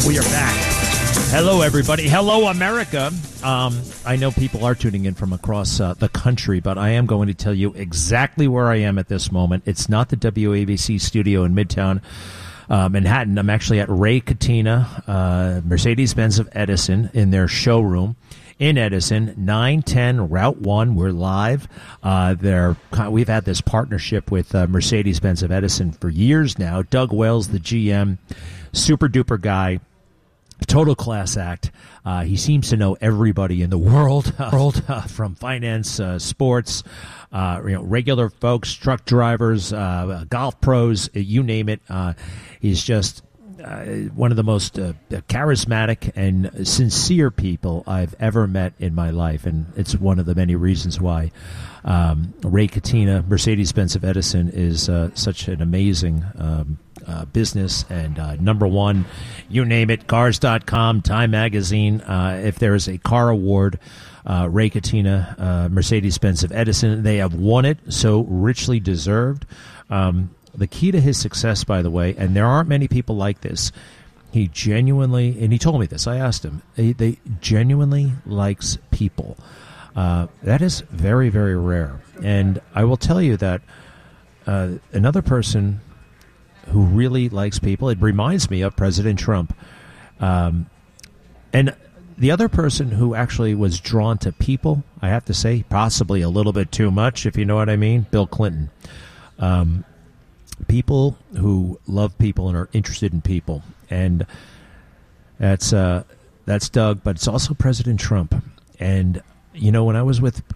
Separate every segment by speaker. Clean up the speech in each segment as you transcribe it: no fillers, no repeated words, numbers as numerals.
Speaker 1: We are back. Hello, everybody. Hello, America. I know people are tuning in from across the country, but I am going to tell you exactly where I am at this moment. It's not the WABC studio in Midtown Manhattan. I'm actually at Ray Catena, Mercedes-Benz of Edison, in their showroom in Edison, 910 Route 1. We're live. We've had this partnership with Mercedes-Benz of Edison for years now. Doug Wells, the GM, super duper guy. Total class act. He seems to know everybody in the world, from finance, sports, regular folks, truck drivers, golf pros, you name it. He's just one of the most charismatic and sincere people I've ever met in my life, and it's one of the many reasons why Ray Catena, Mercedes-Benz of Edison, is such an amazing business and number one, you name it, Cars.com, Time Magazine. If there is a car award, Ray Catena, Mercedes-Benz of Edison, they have won it, so richly deserved. The key to his success, by the way, and there aren't many people like this, he genuinely, and he told me this, I asked him, they genuinely likes people. That is very, very rare. And I will tell you that another person who really likes people, it reminds me of President Trump. And the other person who actually was drawn to people, I have to say, possibly a little bit too much, if you know what I mean, Bill Clinton. People who love people and are interested in people. And that's Doug, but it's also President Trump. And, you know, when I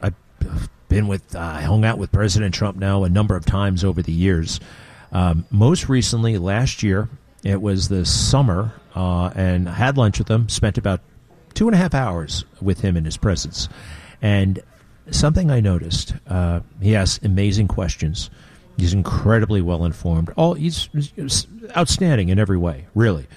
Speaker 1: hung out with President Trump now a number of times over the years. Most recently, last year, it was the summer, and I had lunch with him, spent about 2.5 hours with him in his presence. And something I noticed, he asks amazing questions. He's incredibly well-informed. He's outstanding in every way, really.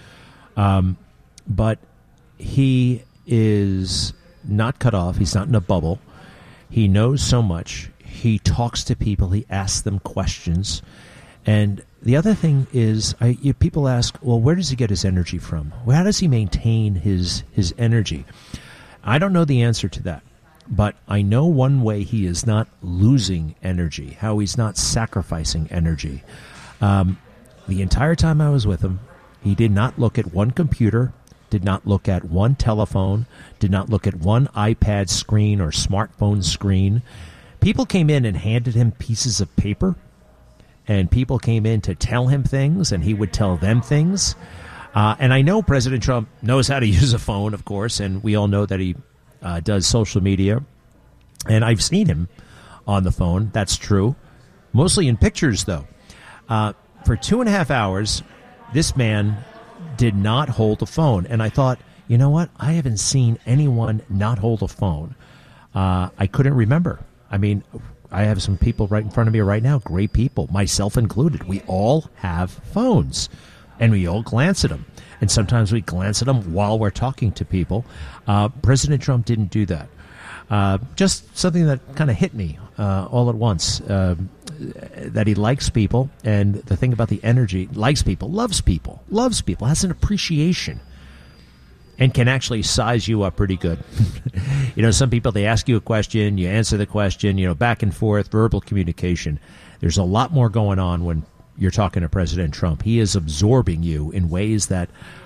Speaker 1: But he is not cut off. He's not in a bubble. He knows so much. He talks to people. He asks them questions. And the other thing is, people ask, well, where does he get his energy from? Well, how does he maintain his energy? I don't know the answer to that. But I know one way he is not losing energy, how he's not sacrificing energy. The entire time I was with him, he did not look at one computer, did not look at one telephone, did not look at one iPad screen or smartphone screen. People came in and handed him pieces of paper, and people came in to tell him things, and he would tell them things. And I know President Trump knows how to use a phone, of course, and we all know that he does social media, and I've seen him on the phone. That's true. Mostly in pictures, though. For 2.5 hours, this man did not hold the phone, and I thought, you know what? I haven't seen anyone not hold a phone. I couldn't remember. I mean, I have some people right in front of me right now, great people, myself included. We all have phones, and we all glance at them. And sometimes we glance at them while we're talking to people. President Trump didn't do that. Just something that kind of hit me all at once, that he likes people. And the thing about the energy, likes people, loves people, has an appreciation, and can actually size you up pretty good. You know, some people, they ask you a question, you answer the question, you know, back and forth, verbal communication. There's a lot more going on when you're talking to President Trump. He is absorbing you in ways that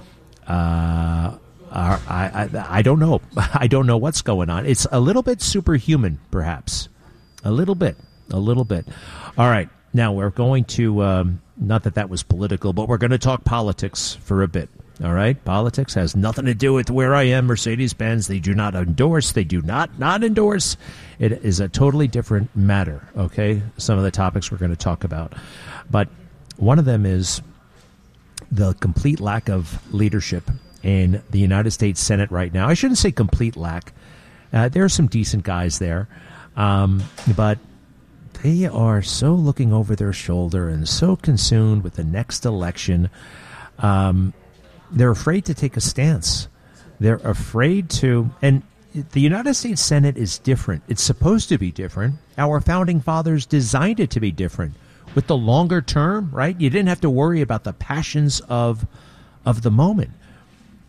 Speaker 1: I don't know. I don't know what's going on. It's a little bit superhuman, perhaps. A little bit. All right. Now we're going to, not that was political, but we're going to talk politics for a bit. All right? Politics has nothing to do with where I am, Mercedes-Benz. They do not endorse. They do not endorse. It is a totally different matter, okay? Some of the topics we're going to talk about. But one of them is the complete lack of leadership in the United States Senate right now. I shouldn't say complete lack. There are some decent guys there. But they are so looking over their shoulder and so consumed with the next election. They're afraid to take a stance. They're afraid to, and the United States Senate is different. It's supposed to be different. Our founding fathers designed it to be different. With the longer term, right? You didn't have to worry about the passions of the moment.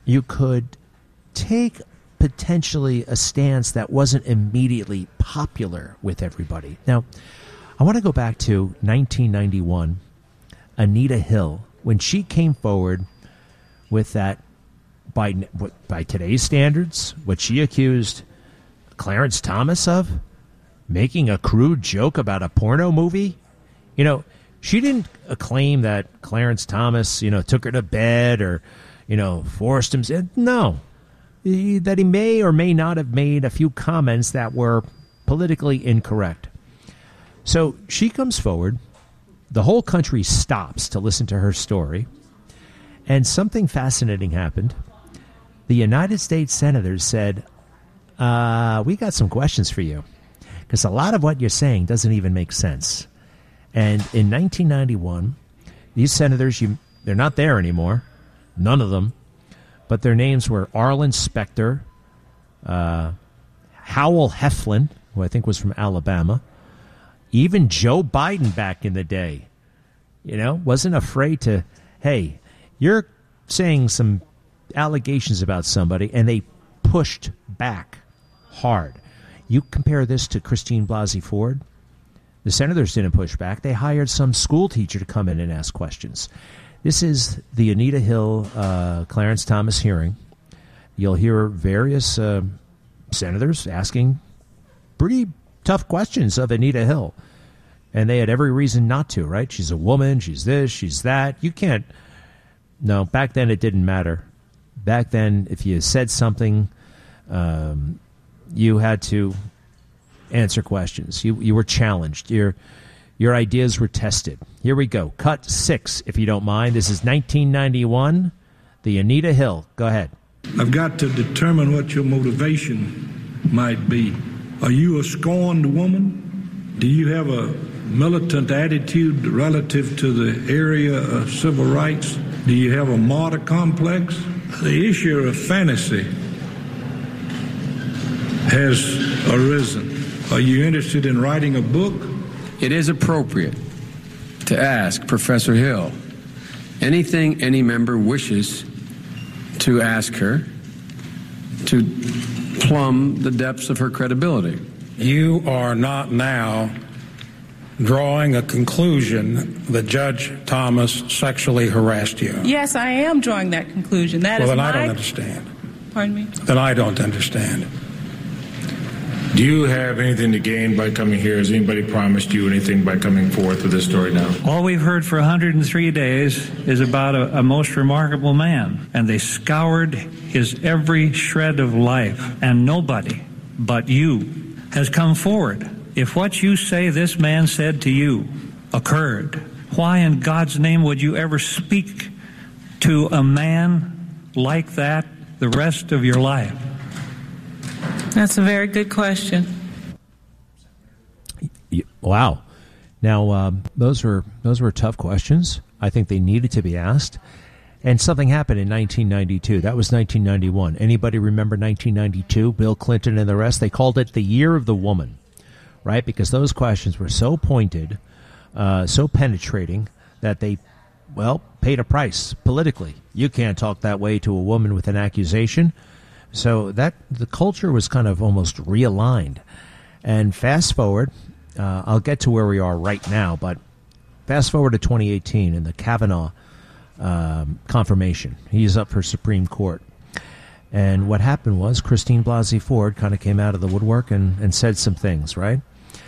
Speaker 1: you could take potentially a stance that wasn't immediately popular with everybody. Now, I want to go back to 1991, Anita Hill, when she came forward with that, by today's standards, what she accused Clarence Thomas of, making a crude joke about a porno movie. You know, she didn't claim that Clarence Thomas, took her to bed or, forced him. No. That he may or may not have made a few comments that were politically incorrect. So she comes forward. The whole country stops to listen to her story. And something fascinating happened. The United States senators said, we got some questions for you, because a lot of what you're saying doesn't even make sense. And in 1991, these senators, they're not there anymore, none of them, but their names were Arlen Specter, Howell Heflin, who I think was from Alabama, even Joe Biden back in the day, wasn't afraid to, hey, you're saying some allegations about somebody, and they pushed back hard. You compare this to Christine Blasey Ford. The senators didn't push back. They hired some school teacher to come in and ask questions. This is the Anita Hill, Clarence Thomas hearing. You'll hear various senators asking pretty tough questions of Anita Hill. And they had every reason not to, right? She's a woman, she's this, she's that. You can't. No, back then it didn't matter. Back then, if you said something, you had to answer questions. You were challenged. Your ideas were tested. Here we go. Cut 6, if you don't mind. This is 1991. The Anita Hill. Go ahead.
Speaker 2: I've got to determine what your motivation might be. Are you a scorned woman? Do you have a militant attitude relative to the area of civil rights? Do you have a martyr complex? The issue of fantasy has arisen. Are you interested in writing a book?
Speaker 3: It is appropriate to ask Professor Hill anything any member wishes to ask her to plumb the depths of her credibility.
Speaker 4: You are not now drawing a conclusion that Judge Thomas sexually harassed you.
Speaker 5: Yes, I am drawing that conclusion. That is
Speaker 4: then I don't understand.
Speaker 5: Pardon me?
Speaker 4: Then I don't understand.
Speaker 6: Do you have anything to gain by coming here? Has anybody promised you anything by coming forth with this story now?
Speaker 7: All we've heard for 103 days is about a most remarkable man, and they scoured his every shred of life, and nobody but you has come forward. If what you say this man said to you occurred, why in God's name would you ever speak to a man like that the rest of your life?
Speaker 5: That's a very good question.
Speaker 1: Wow. Now, those were tough questions. I think they needed to be asked. And something happened in 1992. That was 1991. Anybody remember 1992? Bill Clinton and the rest? They called it the Year of the Woman, right? Because those questions were so pointed, so penetrating, that they, paid a price politically. You can't talk that way to a woman with an accusation. So that the culture was kind of almost realigned. And fast forward, I'll get to where we are right now, but fast forward to 2018 and the Kavanaugh confirmation. He's up for Supreme Court. And what happened was Christine Blasey Ford kind of came out of the woodwork and said some things, right?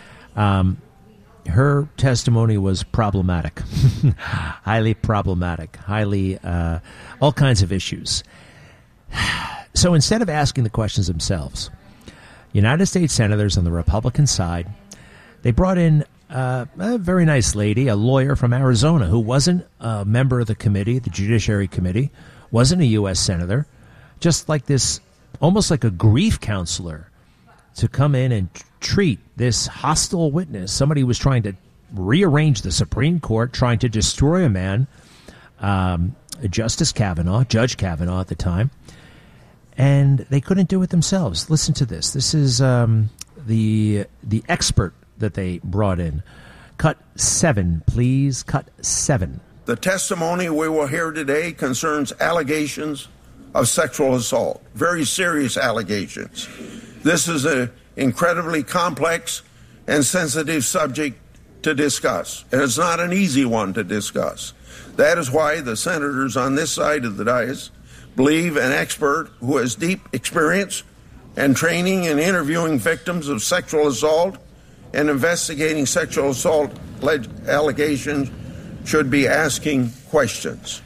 Speaker 1: Her testimony was problematic, highly problematic, highly all kinds of issues. So instead of asking the questions themselves, United States senators on the Republican side, they brought in a very nice lady, a lawyer from Arizona who wasn't a member of the committee, the Judiciary Committee, wasn't a U.S. senator, just like this, almost like a grief counselor, to come in and treat this hostile witness, somebody who was trying to rearrange the Supreme Court, trying to destroy a man, Justice Kavanaugh, Judge Kavanaugh at the time. And they couldn't do it themselves. Listen to this. This is the expert that they brought in. Cut 7, please. Cut 7.
Speaker 8: The testimony we will hear today concerns allegations of sexual assault, very serious allegations. This is an incredibly complex and sensitive subject to discuss, and it's not an easy one to discuss. That is why the senators on this side of the dais believe an expert who has deep experience and training in interviewing victims of sexual assault and investigating sexual assault allegations should be asking questions.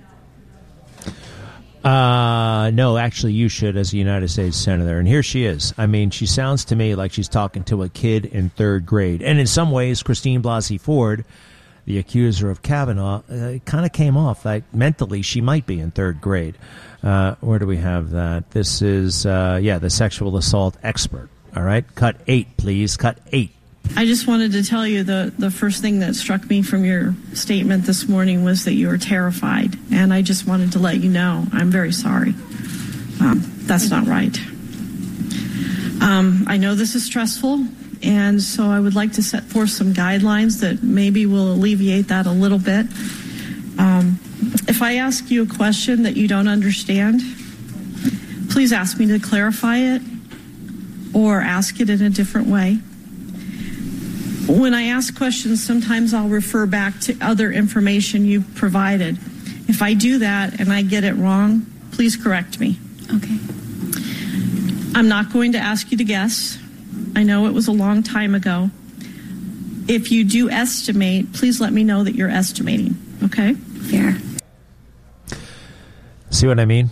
Speaker 1: No, actually, you should as a United States Senator. And here she is. I mean, she sounds to me like she's talking to a kid in third grade. And in some ways, Christine Blasey Ford, the accuser of Kavanaugh, kind of came off like mentally she might be in third grade. Where do we have that? This is, the sexual assault expert. All right. Cut 8, please. Cut 8.
Speaker 9: I just wanted to tell you the first thing that struck me from your statement this morning was that you were terrified. And I just wanted to let you know I'm very sorry. That's not right. I know this is stressful, and so I would like to set forth some guidelines that maybe will alleviate that a little bit. If I ask you a question that you don't understand, please ask me to clarify it or ask it in a different way. When I ask questions, sometimes I'll refer back to other information you've provided. If I do that and I get it wrong, please correct me.
Speaker 10: Okay.
Speaker 9: I'm not going to ask you to guess. I know it was a long time ago. If you do estimate, please let me know that you're estimating, okay?
Speaker 10: Fair.
Speaker 1: See what I mean?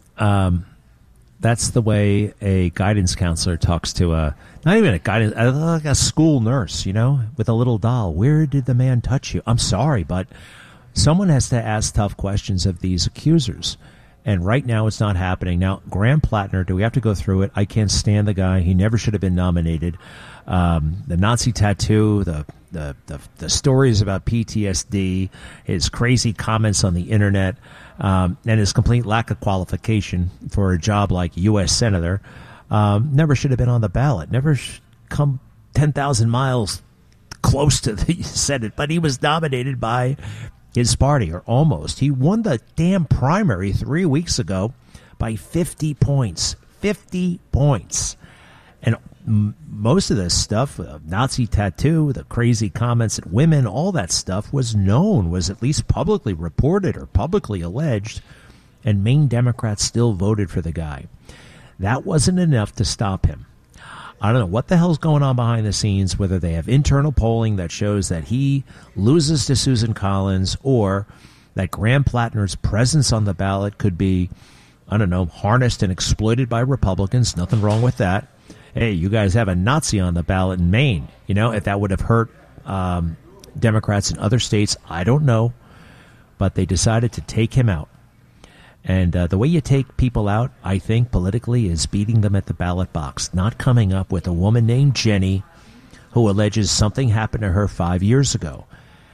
Speaker 1: That's the way a guidance counselor talks to not even a guidance, like a school nurse, with a little doll. Where did the man touch you? I'm sorry, but someone has to ask tough questions of these accusers. And right now it's not happening. Now, Graham Plattner, do we have to go through it? I can't stand the guy. He never should have been nominated. The Nazi tattoo, the stories about PTSD, his crazy comments on the internet, and his complete lack of qualification for a job like U.S. Senator, never should have been on the ballot. Never come 10,000 miles close to the Senate, but he was nominated by his party, or almost. He won the damn primary 3 weeks ago by 50 points. 50 points. And most of this stuff, Nazi tattoo, the crazy comments at women, all that stuff was known, was at least publicly reported or publicly alleged, and Maine Democrats still voted for the guy. That wasn't enough to stop him. I don't know what the hell's going on behind the scenes, whether they have internal polling that shows that he loses to Susan Collins, or that Graham Plattner's presence on the ballot could be, I don't know, harnessed and exploited by Republicans. Nothing wrong with that. Hey, you guys have a Nazi on the ballot in Maine. If that would have hurt Democrats in other states, I don't know. But they decided to take him out. And the way you take people out, I think, politically, is beating them at the ballot box, not coming up with a woman named Jenny who alleges something happened to her 5 years ago.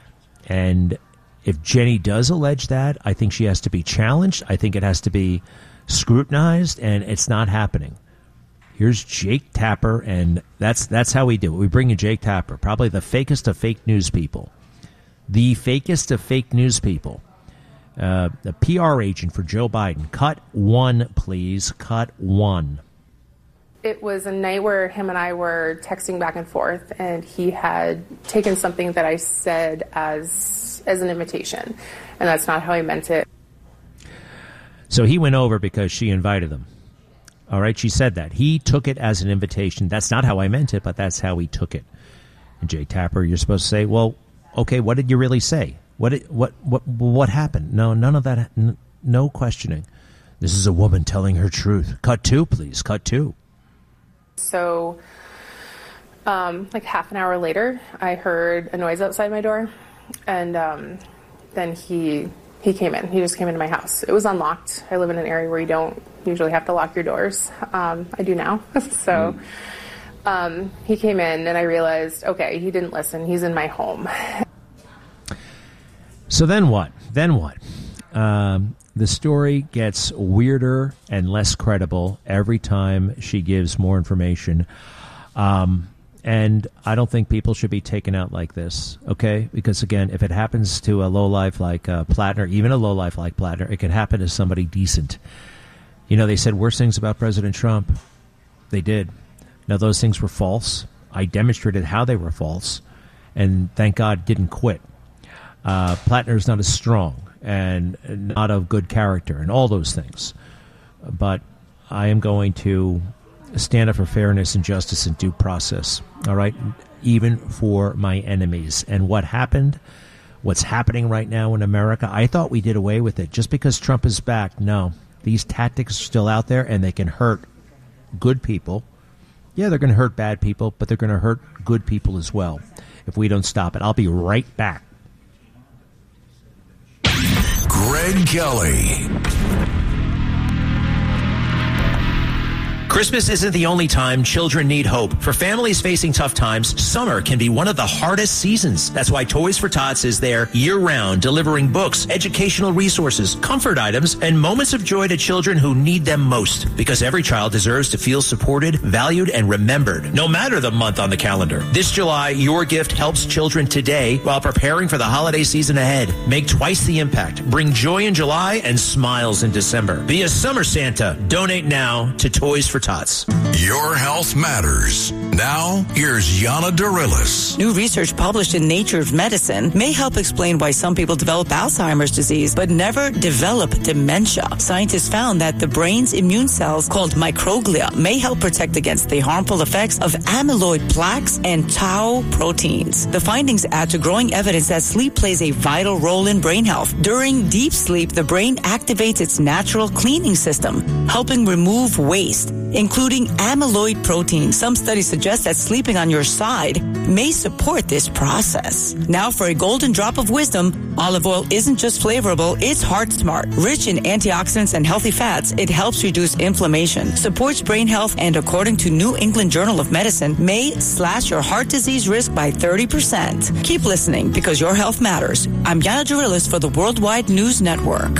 Speaker 1: And if Jenny does allege that, I think she has to be challenged. I think it has to be scrutinized, and it's not happening. Here's Jake Tapper, and that's how we do it. We bring in Jake Tapper, probably the fakest of fake news people. The fakest of fake news people. The PR agent for Joe Biden. Cut 1, please. Cut 1.
Speaker 11: It was a night where him and I were texting back and forth, and he had taken something that I said as an invitation, and that's not how I meant it.
Speaker 1: So he went over because she invited him. All right, she said that. He took it as an invitation. That's not how I meant it, but that's how he took it. And Jay Tapper, you're supposed to say, well, okay, what did you really say? What happened? No, none of that. No questioning. This is a woman telling her truth. Cut 2, please. Cut 2.
Speaker 11: So, like half an hour later, I heard a noise outside my door, and then he came in. He just came into my house. It was unlocked. I live in an area where you don't usually have to lock your doors. I do now. So he came in, and I realized, okay, he didn't listen. He's in my home.
Speaker 1: So then what? The story gets weirder and less credible every time she gives more information. And I don't think people should be taken out like this, okay? Because, again, if it happens to a lowlife like Plattner, even a lowlife like Plattner, it could happen to somebody decent. You know, they said worse things about President Trump. They did. Now, those things were false. I demonstrated how they were false, and thank God didn't quit. Plattner is not as strong and not of good character and all those things. But I am going to stand up for fairness and justice and due process, all right, even for my enemies. And what happened, what's happening right now in America, I thought we did away with it. Just because Trump is back, no. These tactics are still out there, and they can hurt good people. Yeah, they're going to hurt bad people, but they're going to hurt good people as well if we don't stop it. I'll be right back.
Speaker 10: Greg Kelly.
Speaker 12: Christmas isn't the only time children need hope. For families facing tough times, summer can be one of the hardest seasons. That's why Toys for Tots is there year-round, delivering books, educational resources, comfort items, and moments of joy to children who need them most. Because every child deserves to feel supported, valued, and remembered, no matter the month on the calendar. This July, your gift helps children today while preparing for the holiday season ahead. Make twice the impact. Bring joy in July and smiles in December. Be a summer Santa. Donate now to Toys for Tots.
Speaker 10: Your health matters. Now, here's Yana Darilis.
Speaker 13: New research published in Nature Medicine may help explain why some people develop Alzheimer's disease but never develop dementia. Scientists found that the brain's immune cells, called microglia, may help protect against the harmful effects of amyloid plaques and tau proteins. The findings add to growing evidence that sleep plays a vital role in brain health. During deep sleep, the brain activates its natural cleaning system, helping remove waste, including amyloid protein. Some studies suggest that sleeping on your side may support this process. Now, for a golden drop of wisdom, olive oil isn't just flavorable, it's heart smart. Rich in antioxidants and healthy fats, it helps reduce inflammation, supports brain health, and according to New England Journal of Medicine, may slash your heart disease risk by 30%. Keep listening, because your health matters. I'm Yana Darilis for the Worldwide News Network.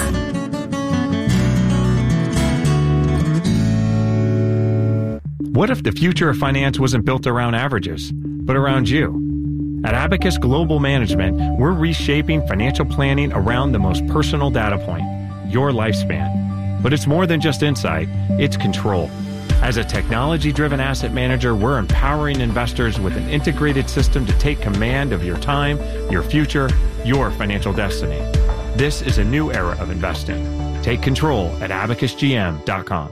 Speaker 14: What if the future of finance wasn't built around averages, but around you? At Abacus Global Management, we're reshaping financial planning around the most personal data point, your lifespan. But it's more than just insight, it's control. As a technology-driven asset manager, we're empowering investors with an integrated system to take command of your time, your future, your financial destiny. This is a new era of investing. Take control at abacusgm.com.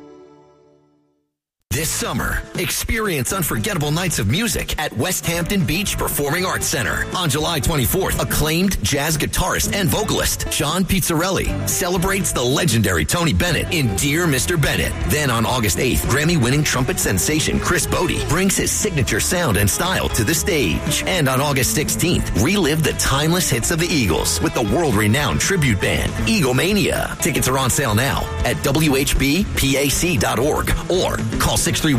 Speaker 15: This summer, experience unforgettable nights of music at West Hampton Beach Performing Arts Center. On July 24th, acclaimed jazz guitarist and vocalist John Pizzarelli celebrates the legendary Tony Bennett in Dear Mr. Bennett. Then on August 8th, Grammy-winning trumpet sensation Chris Bodie brings his signature sound and style to the stage. And on August 16th, relive the timeless hits of the Eagles with the world-renowned tribute band, Eaglemania. Tickets are on sale now at WHBPAC.org or call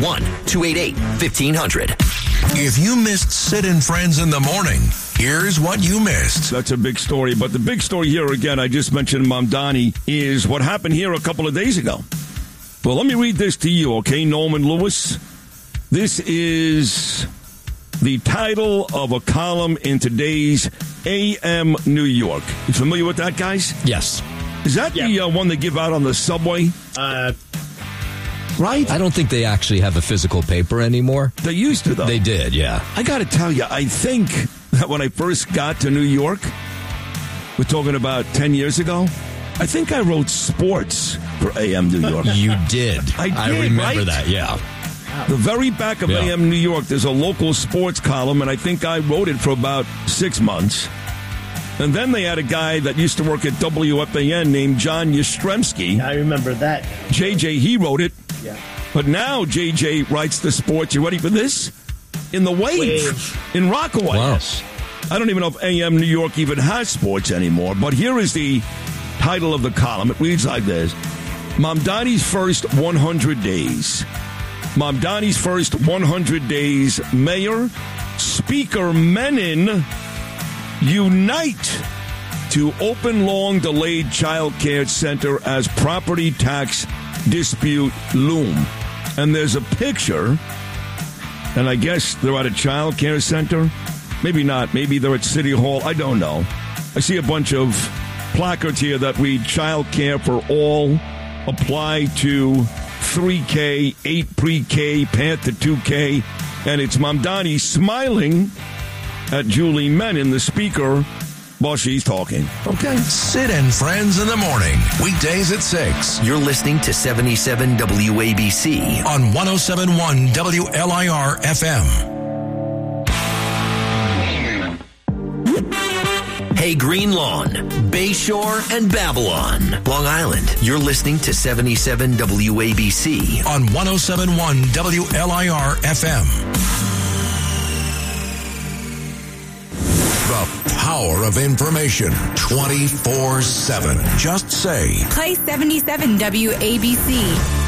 Speaker 15: 631-288-1500.
Speaker 10: If you missed Sid and Friends in the Morning, here's what you missed.
Speaker 16: That's a big story, but the big story here, again, I just mentioned Mamdani, is what happened here a couple of days ago. Well, let me read this to you, okay, Norman Lewis? This is the title of a column in today's AM New York. You familiar with that, guys?
Speaker 17: Yes.
Speaker 16: Is that the one they give out on the subway? Right?
Speaker 17: I don't think they actually have a physical paper anymore.
Speaker 16: They used to, though.
Speaker 17: They did, yeah.
Speaker 16: I got to tell you, I think that when I first got to New York, we're talking about 10 years ago, I think I wrote sports for AM New York.
Speaker 17: You did.
Speaker 16: I
Speaker 17: remember that, yeah.
Speaker 16: The very back of AM New York, there's a local sports column, and I think I wrote it for about 6 months. And then they had a guy that used to work at WFAN named John Yastrzemski.
Speaker 18: I remember that.
Speaker 16: JJ, he wrote it.
Speaker 18: Yeah.
Speaker 16: But now JJ writes the sports. You ready for this? In the Wave. In Rockaway.
Speaker 17: Wow.
Speaker 16: I don't even know if AM New York even has sports anymore. But here is the title of the column. It reads like this. Mamdani's first 100 days. Mamdani's first 100 days. Mayor, Speaker Menon unite to open long-delayed child care center as property tax dispute loom. And there's a picture, and I guess they're at a child care center. Maybe not. Maybe they're at City Hall. I don't know. I see a bunch of placards here that read child care for all apply to 3K, 8 pre-K, Panther 2K, and it's Mamdani smiling at Julie Menin, the speaker, while she's talking.
Speaker 10: Okay. Sid and Friends in the morning. Weekdays at 6.
Speaker 15: You're listening to 77 WABC
Speaker 10: on 107.1 WLIR FM.
Speaker 15: Hey, Green Lawn, Bayshore, and Babylon, Long Island. You're listening to 77 WABC
Speaker 10: on 107.1 WLIR FM. The power of information 24/7. Just say,
Speaker 18: play 77 WABC.